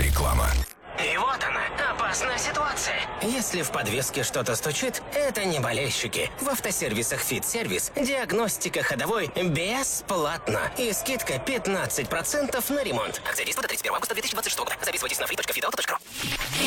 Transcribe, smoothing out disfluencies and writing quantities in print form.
Реклама. И вот она, опасная ситуация. Если в подвеске что-то стучит, это не болельщики. В автосервисах «Фит-сервис» диагностика ходовой бесплатно. И скидка 15% на ремонт. Акция действует до 31 августа 2026 года. Записывайтесь на free.fitauto.ru.